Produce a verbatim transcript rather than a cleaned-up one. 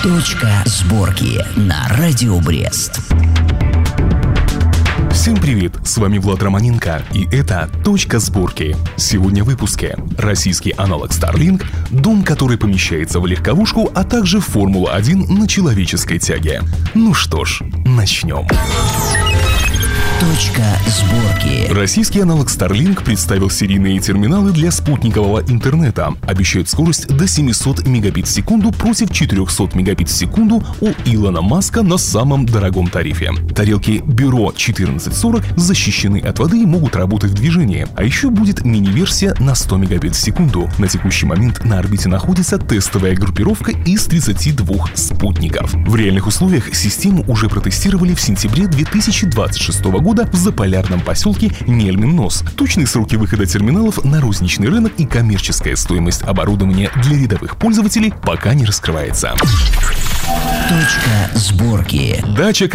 Точка сборки на Радио Брест. Всем привет, с вами Влад Романенко, и это «Точка сборки». Сегодня в выпуске. Российский аналог Starlink, дом, который помещается в легковушку, а также Формула один на человеческой тяге. Ну что ж, начнем. Точка сборки. Российский аналог Starlink представил серийные терминалы для спутникового интернета. Обещают скорость до семьсот мегабит в секунду против четыреста мегабит в секунду у Илона Маска на самом дорогом тарифе. Тарелки Бюро четырнадцать сорок защищены от воды и могут работать в движении. А еще будет мини-версия на сто мегабит в секунду. На текущий момент на орбите находится тестовая группировка из тридцати двух спутников. В реальных условиях систему уже протестировали в сентябре две тысячи двадцать шестого года в заполярном поселке Нельмин-Нос. Точные сроки выхода терминалов на розничный рынок и коммерческая стоимость оборудования для рядовых пользователей пока не раскрывается. Точка сборки. Дача